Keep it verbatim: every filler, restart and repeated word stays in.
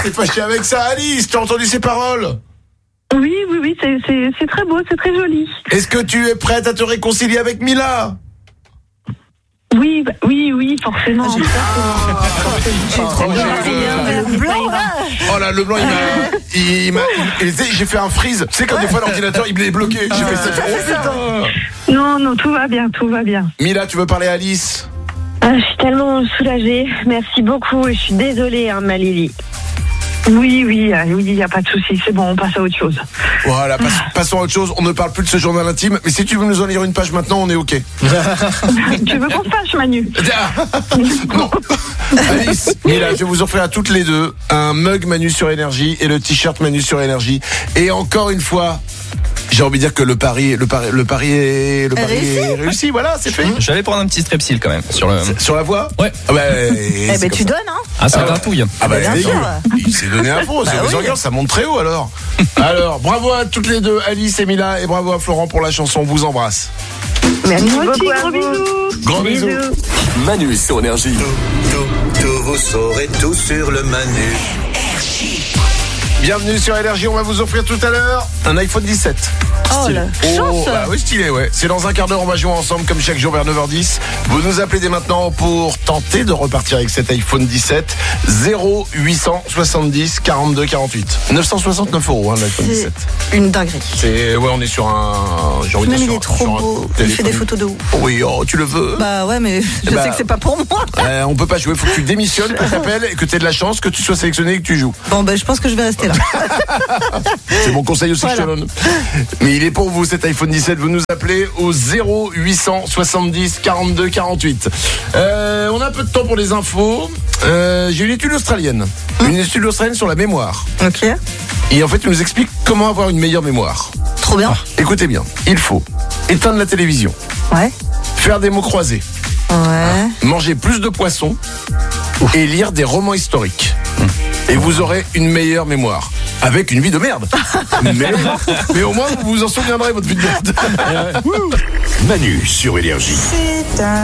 t'es fâché avec ça, Alice. Tu as entendu ces paroles? Oui, oui, oui, c'est, c'est, c'est très beau, c'est très joli. Est-ce que tu es prête à te réconcilier avec Mila? Oui, bah, oui, oui, forcément. Oh, Le blanc, là. oh là, le blanc, il m'a, il m'a, il- il- j'ai fait un freeze. Tu sais, comme des fois l'ordinateur, il est bloqué. J'ai fait ça. Oh, putain. Non, non, tout va bien, tout va bien. Mila, tu veux parler à Alice? Ah, je suis tellement soulagée. Merci beaucoup et je suis désolée, hein, ma Lily. Oui, oui, euh, oui, il n'y a pas de souci. C'est bon, on passe à autre chose. Voilà, passe- passons à autre chose. On ne parle plus de ce journal intime. Mais si tu veux nous en lire une page maintenant, on est OK. Tu veux qu'on se fâche, Manu? Non. Alice, Mila, je vais vous offrir à toutes les deux un mug Manu sur Énergie et le t-shirt Manu sur Énergie. Et encore une fois, j'ai envie de dire que le pari, le pari, le pari est, le pari Réussi. est réussi. Voilà, c'est fait. Je vais aller prendre un petit strepsil quand même sur le. Sur la voie. Ouais. Ah bah, Eh ben tu donnes, hein. Ah, ça Ah ouais. gratouille. Ah bah, bien dégueu. sûr. Il s'est donné un faux. C'est Bah les oui. organes, ça monte très haut alors. Alors, bravo à toutes les deux, Alice et Mila, et bravo à Florent pour la chanson. On vous embrasse. Merci Moi aussi, beaucoup à gros vous. bisous. Gros bisous. Manu sur Énergie. Tout, tout, tout, vous saurez tout sur le Manu. Bienvenue sur Énergie, on va vous offrir tout à l'heure un iPhone dix-sept. Oh la chance. bah oui, stylé, ouais. C'est dans un quart d'heure, on va jouer ensemble comme chaque jour vers neuf heures dix. Vous nous appelez dès maintenant pour tenter de repartir avec cet iPhone dix-sept. zéro huit cent soixante-dix quarante-deux quarante-huit. neuf cent soixante-neuf euros, hein, l'iPhone C'est dix-sept. une dinguerie. C'est, ouais, on est sur un, j'ai envie de Même dire il sur- est trop sur un beau. Il fait téléphone. des photos de ouf. Oui, oh, tu le veux? Bah ouais, mais je Bah, sais que c'est pas pour moi. Euh, on peut pas jouer, faut que tu démissionnes, qu'on t'appelle et que tu aies de la chance, que tu sois sélectionné et que tu joues. Bon, bah je pense que je vais rester là. C'est mon conseil aussi que je te Voilà. donne. Mais il est pour vous cet iPhone dix-sept. Vous nous appelez au zéro huit cent soixante-dix quarante-deux quarante-huit. Euh, on a un peu de temps pour les infos. Euh, j'ai une étude australienne. Une étude australienne sur la mémoire. Ok. Et en fait, il nous explique comment avoir une meilleure mémoire. Trop bien. Écoutez bien. Il faut éteindre la télévision, Ouais. faire des mots croisés, Ouais. manger plus de poissons et lire des romans historiques. Et vous aurez une meilleure mémoire. Avec une vie de merde. mais, mais au moins, vous vous en souviendrez, votre vie de merde. Manu sur Énergie. C'est un